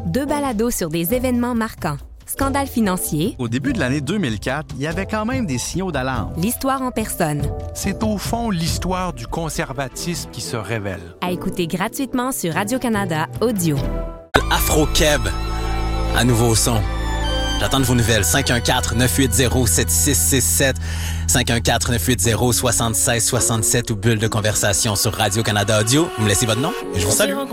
2 balados sur des événements marquants. Scandale financier. Au début de l'année 2004, il y avait quand même des signaux d'alarme. L'histoire en personne. C'est au fond l'histoire du conservatisme qui se révèle. À écouter gratuitement sur Radio-Canada Audio. Afro-Keb, un nouveau son. J'attends de vos nouvelles. 514-980-7667, 514-980-7667 ou bulle de conversation sur Radio-Canada Audio. Vous me laissez votre nom et je vous salue.